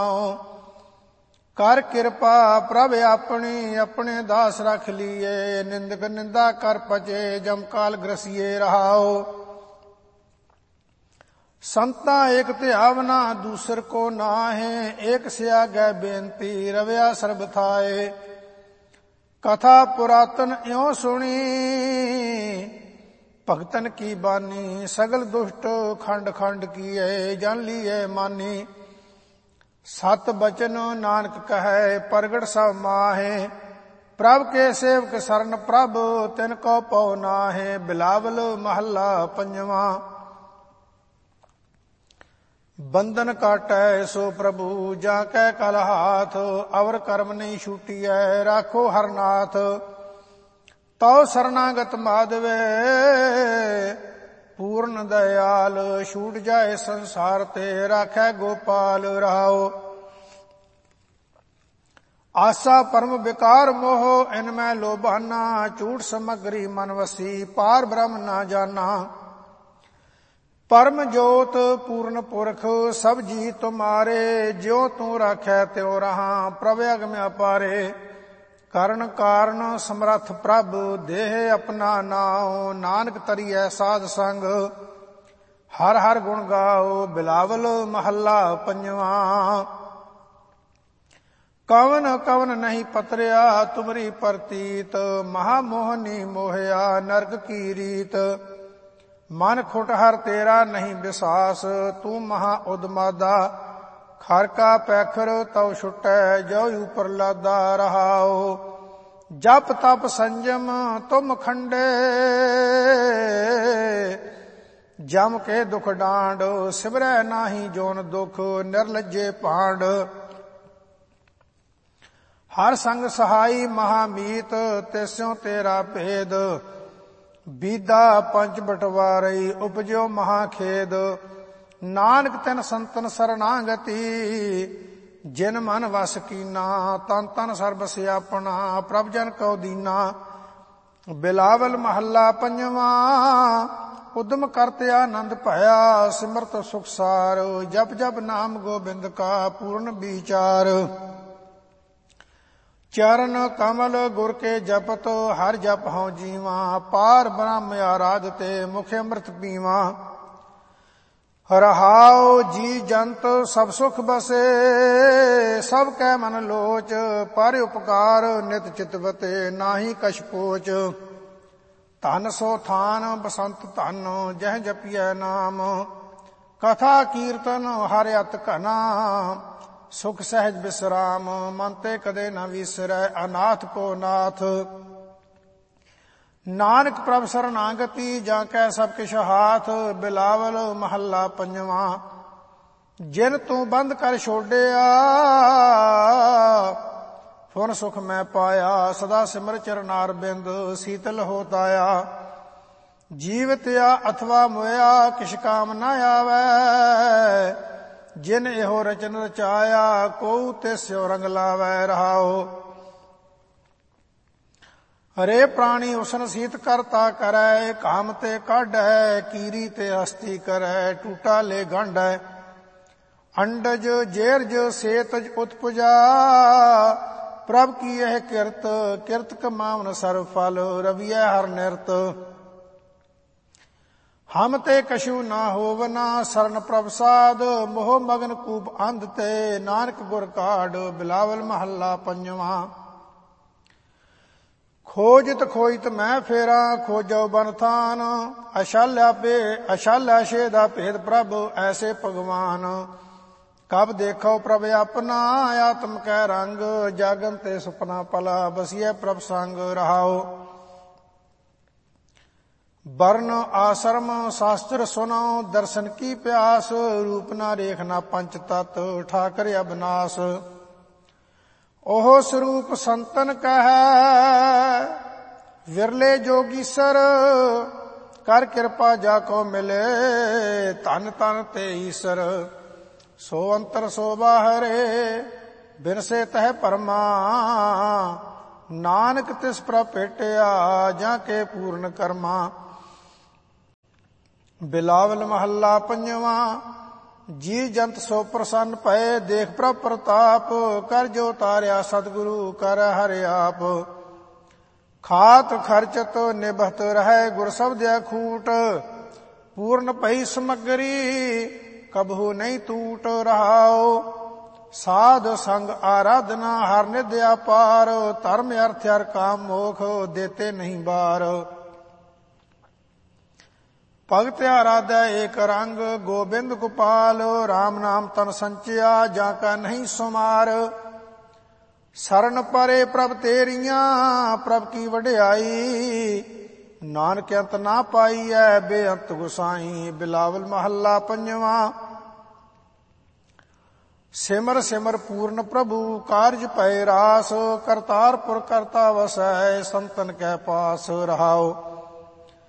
ਕਰ ਕਿਰਪਾ ਪ੍ਰਭ ਆਪਣੀ, ਆਪਣੇ ਦਾਸ ਰਖ ਲੀਏ। ਨਿੰਦਕ ਨਿੰਦਾ ਕਰ ਪਚੇ, ਜਮਕਾਲ ਗ੍ਰਸੀਏ ਰਹਾਓ। ਸੰਤਾਂ ਏਕ ਧਿਆਵਨਾ, ਦੂਸਰ ਕੋ ਨਾਹੇ। ਏਕ ਸਿਆਗੈ ਬੇਨਤੀ, ਰਵਿਆ ਸਰਬ ਥਾਏ। ਕਥਾ ਪੁਰਾਤਨ ਇਉ ਸੁਣੀ, ਭਗਤਨ ਕੀ ਬਾਨੀ। ਸਗਲ ਦੁਸ਼ਟ ਖੰਡ ਖੰਡ ਕੀਏ, ਜਨ ਲੀਏ ਮਾਨੀ। ਸਤ ਬਚਨ ਨਾਨਕ ਕਹੈ, ਪ੍ਰਗਟ ਸਭ ਮਾਹੇ। ਪ੍ਰਭ ਕੇ ਸੇਵਕ ਸਰਨ ਪ੍ਰਭ, ਤਿਨ ਕੋ ਪਉ ਨਾਹੇ। ਬਿਲਾਵਲ ਮਹੱਲਾ ਪੰਜਵਾਂ। ਬੰਧਨ ਕਾਟੈ ਸੋ ਪ੍ਰਭੂ, ਜਾਂ ਕੈ ਕਲ ਹਾਥ। ਅਵਰ ਕਰਮ ਨਹੀਂ ਛੂਟੀਐ, ਰਾਖੋ ਹਰਨਾਥ। ਤਉ ਸਰਨਾਗਤ ਮਾਧਵੇ, ਪੂਰਨ ਦਇਆਲ। ਛੂਟ ਜਾਏ ਸੰਸਾਰ ਤੇ, ਰਾਖੈ ਗੋਪਾਲ ਰਹਾਓ। ਆਸਾ ਪਰਮ ਵਿਕਾਰ ਮੋਹ, ਇਨ ਮੈਂ ਲੋਭਾਨਾ। ਝੂਠ ਸਮਗਰੀ ਮਨ ਵਸੀ, ਪਾਰ ਬ੍ਰਹਮ ਨਾ ਜਾਨਾ। ਪਰਮ ਜੋਤ ਪੂਰਨ ਪੁਰਖ, ਸਭ ਜੀ ਤੁਮਾਰੇ। ਜਿਉ ਤੂੰ ਰਾਖੈ ਤਿਉ ਰਹਾ, ਪ੍ਰਭ ਅਗਮ ਅਪਾਰੇ। ਕਰਨ ਕਾਰਨ ਸਮਰੱਥ ਪ੍ਰਭ, ਦੇਹ ਆਪਣਾ ਨਾਉ। ਨਾਨਕ ਤਰੀਐ ਸਾਧ ਸੰਗ, ਹਰ ਹਰ ਗੁਣ ਗਾਓ। ਬਿਲਾਵਲ ਮਹੱਲਾ ਪੰਜਵਾਂ। ਕਵਨ ਕਵਨ ਨਹੀਂ ਪਤਰਿਆ, ਤੁਮਰੀ ਪ੍ਰਤੀਤ। ਮਹਾ ਮੋਹਨੀ ਮੋਹਿਆ, ਨਰਕ ਕੀ ਰੀਤ। ਮਨ ਖੁਟ ਹਰ ਤੇਰਾ ਨਹੀਂ ਵਿਸਾਸ, ਤੂੰ ਮਹਾ ਉਦਮਾਦਾ। ਖਰ ਕਾ ਪੈਖਰ ਤਉ ਛੁਟੈ, ਜੋ ਉਪਰ ਲਾਦਾ ਰਹਾਓ। ਜਪ ਤਪ ਸੰਜਮ ਤੁਮ ਖੰਡੇ, ਜਮ ਕੇ ਦੁਖ ਡਾਂਡ। ਸਿਮਰੈ ਨਾਹੀ ਜੋਨ ਦੁਖ, ਨਿਰਲੱਜੇ ਭਾਂਡ। ਹਰ ਸੰਗ ਸਹਾਈ ਮਹਾਮੀਤ, ਤਿਸਿਉ ਤੇਰਾ ਭੇਦ। ਬੀਦਾ ਪੰਜ ਬਟਵਾਰਈ, ਉਪਜਿਓ ਮਹਾ ਖੇਦ। ਨਾਨਕ ਤਿਨ ਸੰਤਨ ਸਰਨਾਗਤੀ, ਜਿਨ ਮਨ ਵਸ ਕੀਨਾ। ਤਨ ਤਨ ਸਰਬ ਸਿਆਪਣਾ, ਪ੍ਰਭ ਜਨ ਕਉ ਦੀਨਾ। ਬਿਲਾਵਲ ਮਹੱਲਾ ਪੰਜਵਾਂ। ਉਦਮ ਕਰਤ ਆਨੰਦ ਭਇਆ, ਸਿਮਰਤ ਸੁਖ ਸਾਰ। ਜਪ ਜਪ ਨਾਮ ਗੋਬਿੰਦ ਕਾ, ਪੂਰਨ ਵਿਚਾਰ। ਚਰਨ ਕਮਲ ਗੁਰ ਕੇ ਜਪਤ, ਹਰ ਜਪ ਹਉ ਜੀਵਾ। ਪਾਰ ਬ੍ਰਹਮ ਆਰਾਧਤੇ, ਮੁਖ ਅੰਮ੍ਰਿਤ ਪੀਵਾ। ਰਹਾਉ ਜੀ ਜੰਤ ਸਭ ਸੁਖ ਬਸੇ, ਸਭ ਕੈ ਮਨ ਲੋਚ। ਪਰ ਉਪਕਾਰ ਨਿਤ ਚਿਤਵਤੇ, ਨਾਹੀ ਕਛ ਪੋਚ। ਧਨ ਸੋ ਥਾਨ ਬਸੰਤ ਧਨ, ਜਹ ਜਪੀਐ ਨਾਮ। ਕਥਾ ਕੀਰਤਨ ਹਰਿ ਅਤ ਘਨਾ, ਸੁਖ ਸਹਿਜ ਬਿਸਰਾਮ। ਮਨ ਤੇ ਕਦੇ ਨ ਵਿਸਰੈ, ਅਨਾਥ ਕੋ ਨਾਥ। ਨਾਨਕ ਪ੍ਰਭ ਸਰਨਾਗਤੀ, ਜਾਂ ਕੈ ਸਭ ਕਿਛ ਹਾਥ। ਬਿਲਾਵਲ ਮਹੱਲਾ ਪੰਜਵਾਂ। ਜਿਨ ਤੂੰ ਬੰਦ ਕਰ ਛੋਡਿਆ, ਫੁਨ ਸੁਖ ਮੈਂ ਪਾਇਆ। ਸਦਾ ਸਿਮਰ ਚਰਨਾਰ ਬਿੰਦ, ਸੀਤਲ ਹੋਤ ਆਇਆ। ਜੀਵਤਿਆ ਅਥਵਾ ਮੋਇਆ, ਕਿਛ ਕਾਮ ਨ ਆਵੈ। ਜਿਨ ਇਹੋ ਰਚਨ ਰਚਾਇਆ, ਕੋਉ ਤਿਸਿਉ ਰੰਗ ਲਾਵੈ ਰਹਾਓ। ਹਰੇ ਪ੍ਰਾਣੀ ਉਸਨ ਸੀਤ ਕਰਤਾ ਕਰੈ, ਕਾਮ ਤੇ ਕਾਢੈ। ਕੀਰੀ ਤੇ ਹਸਤੀ ਕਰੈ, ਟੂਟਾ ਲੈ ਗੰਢੈ। ਅੰਡਜ ਜੇਰਜ ਸੇਤਜ ਉਤਪੁਜਾ, ਪ੍ਰਭ ਕੀ ਇਹ ਕਿਰਤ। ਕਿਰਤ ਕਮਾਵਨ ਸਰਬ ਫਲ, ਰਵੀਐ ਹਰ ਨਿਰਤ। ਹਮ ਤੇ ਕਛੂ ਨਾ ਹੋਵਨਾ, ਸਰਨ ਪ੍ਰਭ ਸਾਧ। ਮੋਹ ਮਗਨ ਕੂਪ ਅੰਧ ਤੇ, ਨਾਨਕ ਗੁਰ ਕਾਢ। ਬਿਲਾਵਲ ਮਹੱਲਾ ਪੰਜਵਾਂ। ਖੋਜਿਤ ਖੋਜਿਤ ਮੈਂ ਫੇਰਾ, ਖੋਜੋ ਬਨ ਥਾਨ। ਅਸ਼ਾਲਿਆ ਛੇਦਾ ਭੇਦ ਪ੍ਰਭ, ਐਸੇ ਭਗਵਾਨ। ਕਬ ਦੇਖੋ ਪ੍ਰਭ ਆਪਣਾ, ਆਤਮ ਕੈ ਰੰਗ। ਜਾਗਨ ਤੇ ਸੁਪਨਾ ਪਲਾ, ਬਸੀਐ ਪ੍ਰਭ ਸੰਗ ਰਹਾਓ। ਵਰਨ ਆਸ਼ਰਮ ਸ਼ਾਸਤਰ ਸੁਨੋ, ਦਰਸ਼ਨ ਕੀ ਪਿਆਸ। ਰੂਪ ਨਾ ਰੇਖਨਾ ਪੰਚ ਤਤ, ਠਾਕਰ ਅਬਨਾਸ। ਉਹ ਸਰੂਪ ਸੰਤਨ ਕਹੈ, ਵਿਰਲੇ ਜੋਗੀਸਰ। ਕਰ ਕਿਰਪਾ ਜਾ ਕੋ ਮਿਲੇ, ਧਨ ਤਨ ਤੇ ਈਸਰ। ਸੋ ਅੰਤਰ ਸੋ ਬਾਹਰੇ, ਬਿਨਸੇ ਤਹਿ ਪਰਮਾ। ਨਾਨਕ ਤਿਸ ਪ੍ਰਭ ਭੇਟਿਆ, ਜਾਂ ਕੇ ਪੂਰਨ ਕਰਮਾ। ਬਿਲਾਵਲ ਮਹੱਲਾ ਪੰਜਵਾਂ। ਜੀ ਜੰਤ ਸੋ ਪ੍ਰਸੰਨ ਭਏ, ਦੇਖ ਪ੍ਰਭ ਪ੍ਰਤਾਪ, ਕਰ ਜੋ ਤਾਰਿਆ ਸਤਿਗੁਰੂ ਕਰ ਹਰਿ ਆਪ। ਖਾਤ ਖਰਚਤ ਨਿਭਤ ਰਹਿ, ਗੁਰ ਸਬਦਿਆ ਖੂਟ, ਪੂਰਨ ਭਈ ਸਮਗਰੀ, ਕਬਹੂ ਨਹੀਂ ਟੂਟ ਰਹਾਉ। ਸਾਧ ਸੰਗ ਆਰਾਧਨਾ ਹਰ ਨਿਧ ਅਪਾਰ, ਧਰਮ ਅਰਥ ਹਰ ਕਾਮ ਮੋਖ, ਦੇਤੇ ਨਹੀਂ ਬਾਰ। ਭਗਤ ਆਰਾਧੈ ਏਕ ਰੰਗ, ਗੋਬਿੰਦ ਗੋਪਾਲ, ਰਾਮ ਨਾਮ ਤਨ ਸੰਚਿਆ, ਜਾਂ ਕਾ ਨਹੀਂ ਸੁਮਾਰ। ਸਰਨ ਪਰੇ ਪ੍ਰਭ ਤੇਰੀਆਂ, ਪ੍ਰਭ ਕੀ ਵਡਿਆਈ, ਨਾਨਕ ਅੰਤ ਨਾ ਪਾਈਐ, ਬੇਅੰਤ ਗੁਸਾਈ। ਬਿਲਾਵਲ ਮਹੱਲਾ ਪੰਜਵਾਂ। ਸਿਮਰ ਸਿਮਰ ਪੂਰਨ ਪ੍ਰਭੂ, ਕਾਰਜ ਭਏ ਰਾਸ, ਕਰਤਾਰਪੁਰ ਕਰਤਾ ਵਸੈ, ਸੰਤਨ ਕੈ ਪਾਸ ਰਹਾਉ।